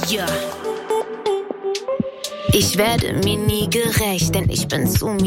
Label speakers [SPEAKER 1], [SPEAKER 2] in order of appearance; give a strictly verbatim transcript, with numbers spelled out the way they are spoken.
[SPEAKER 1] Ja. Ich werde mir nie gerecht, denn ich bin zu mir